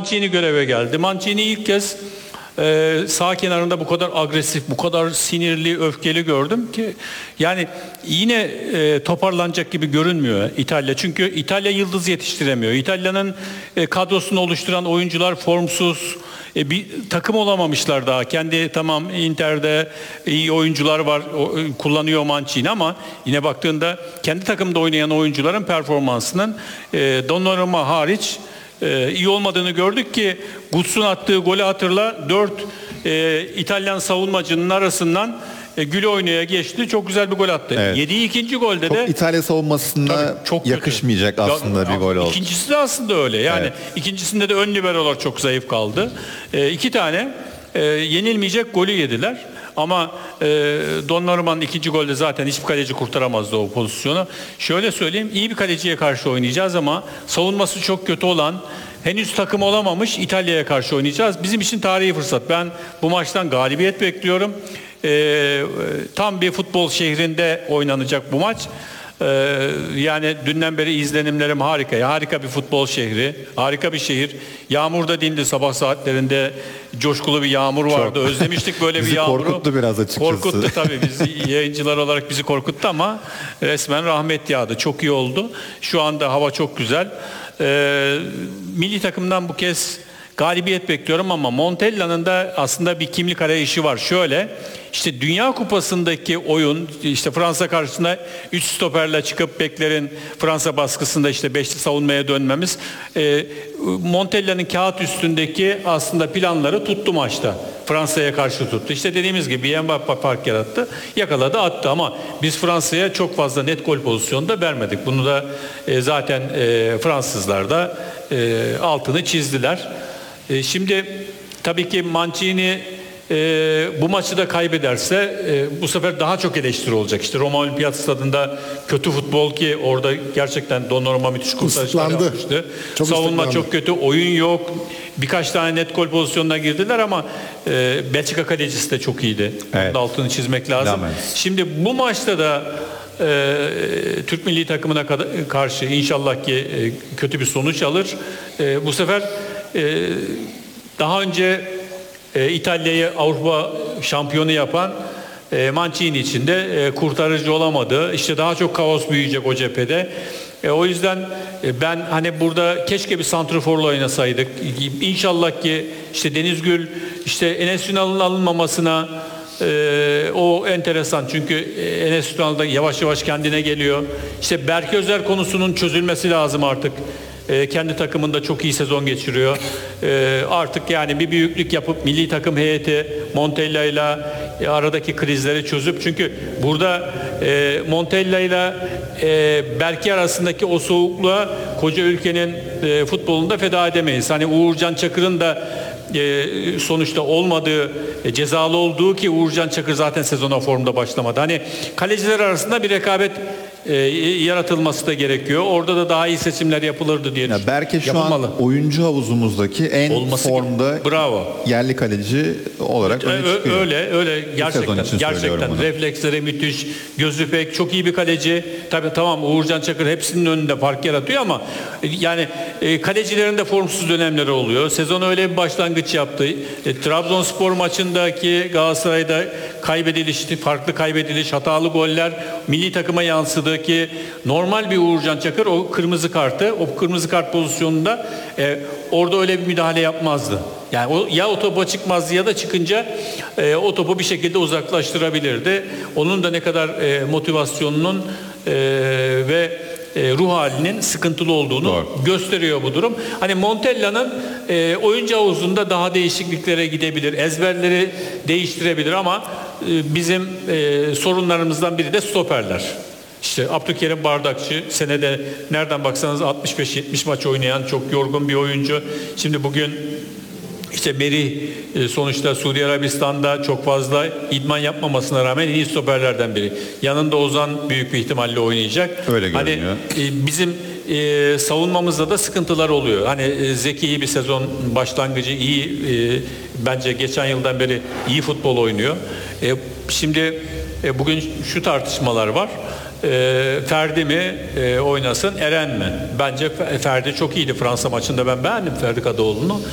Mancini göreve geldi. Mancini ilk kez sağ kenarında bu kadar agresif, bu kadar sinirli, öfkeli gördüm ki yani yine toparlanacak gibi görünmüyor İtalya. Çünkü İtalya yıldız yetiştiremiyor. İtalya'nın kadrosunu oluşturan oyuncular formsuz. Bir takım olamamışlar daha. Kendi tamam Inter'de iyi oyuncular var, kullanıyor Mancini ama yine baktığında kendi takımda oynayan oyuncuların performansının Donnarumma hariç iyi olmadığını gördük ki Guts'un attığı golü hatırla, 4 İtalyan savunmacının arasından Gül oynaya geçti. Çok güzel bir gol attı. Evet. Yediği ikinci golde çok de İtalya savunmasında çok yakışmayacak aslında bir gol oldu. İkincisi de aslında öyle. Yani evet. ikincisinde de ön liberolar çok zayıf kaldı. 2 tane yenilmeyecek golü yediler. Ama Donnarumma'nın ikinci golde zaten hiçbir kaleci kurtaramazdı o pozisyonu. Şöyle söyleyeyim, iyi bir kaleciye karşı oynayacağız ama savunması çok kötü olan, henüz takım olamamış İtalya'ya karşı oynayacağız. Bizim için tarihi fırsat. Ben bu maçtan galibiyet bekliyorum. Tam bir futbol şehrinde oynanacak bu maç. Yani dünden beri izlenimlerim harika. Harika bir futbol şehri, harika bir şehir. Yağmur da dindi, sabah saatlerinde coşkulu bir yağmur vardı. Çok. Özlemiştik böyle bir yağmuru. Bizi korkuttu biraz açıkçası. Korkuttu tabii, biz yayıncılar olarak bizi korkuttu ama resmen rahmet yağdı. Çok iyi oldu. Şu anda hava çok güzel. Milli takımdan bu kez galibiyet bekliyorum ama Montella'nın da aslında bir kimlik arayışı var. Şöyle, işte Dünya Kupası'ndaki oyun, işte Fransa karşısında 3 stoperle çıkıp beklerin Fransa baskısında işte beşli savunmaya dönmemiz, Montella'nın kağıt üstündeki aslında planları tuttu maçta. Fransa'ya karşı tuttu. İşte dediğimiz gibi Mbappé fark yarattı, yakaladı, attı ama biz Fransa'ya çok fazla net gol pozisyonu da vermedik. Bunu da zaten Fransızlar da altını çizdiler. Şimdi tabii ki Mancini bu maçı da kaybederse bu sefer daha çok eleştiri olacak. İşte Roma Olimpiyat Stadı'nda kötü futbol ki orada gerçekten Donnarumma müthiş kurtarışlar yapmıştı. Savunma çok kötü, oyun yok. Birkaç tane net gol pozisyonuna girdiler ama Belçika kalecisi de çok iyiydi. Evet. Onun da altını çizmek lazım. Şimdi bu maçta da Türk milli takımına karşı inşallah ki kötü bir sonuç alır. Bu sefer daha önce İtalya'yı Avrupa şampiyonu yapan Mancini için de kurtarıcı olamadı. İşte daha çok kaos büyüyecek o cephede. O yüzden ben hani burada keşke bir santraforla oynasaydık. İnşallah ki işte Denizgül, işte Enes Ünal'ın alınmamasına o enteresan çünkü Enes Ünal da yavaş yavaş kendine geliyor. İşte Berke Özer konusunun çözülmesi lazım artık. Kendi takımında çok iyi sezon geçiriyor. Artık yani bir büyüklük yapıp milli takım heyeti Montella ile aradaki krizleri çözüp, çünkü burada Montella ile Berke arasındaki o soğukluğa koca ülkenin futbolunda feda edemeyiz. Hani Uğurcan Çakır'ın da sonuçta olmadığı, cezalı olduğu ki Uğurcan Çakır zaten sezona formda başlamadı. Hani kaleciler arasında bir rekabet yaratılması da gerekiyor. Orada da daha iyi seçimler yapılırdı diye düşünüyorum. Berke şu an oyuncu havuzumuzdaki en olması formda yerli kaleci olarak öne çıkıyor. Öyle gerçekten refleksleri müthiş, gözü pek, çok iyi bir kaleci. Tabii tamam, Uğurcan Çakır hepsinin önünde fark yaratıyor ama yani kalecilerin de formsuz dönemleri oluyor. Sezon öyle bir başlangıç yaptı. Trabzonspor maçındaki Galatasaray'da farklı kaybediliş, hatalı goller milli takıma yansıdı ki normal bir Uğurcan Çakır o kırmızı kart pozisyonunda orada öyle bir müdahale yapmazdı. Yani ya o topa çıkmazdı ya da çıkınca o topu bir şekilde uzaklaştırabilirdi. Onun da ne kadar motivasyonunun ve ruh halinin sıkıntılı olduğunu gösteriyor bu durum. Hani Montella'nın oyuncu havuzunda daha değişikliklere gidebilir, ezberleri değiştirebilir ama bizim sorunlarımızdan biri de stoperler. İşte Abdülkerim Bardakçı senede nereden baksanız 65-70 maç oynayan çok yorgun bir oyuncu. Şimdi bugün işte Merih sonuçta Suudi Arabistan'da çok fazla idman yapmamasına rağmen en iyi stoperlerden biri. Yanında Ozan büyük bir ihtimalle oynayacak. Öyle görünüyor. Hani bizim savunmamızda da sıkıntılar oluyor. Hani Zeki iyi bir sezon başlangıcı, iyi bence geçen yıldan beri iyi futbol oynuyor. Şimdi bugün şu tartışmalar var. Ferdi mi oynasın, Eren mi? Bence Ferdi çok iyiydi Fransa maçında, ben beğendim Ferdi Kadıoğlu'nu.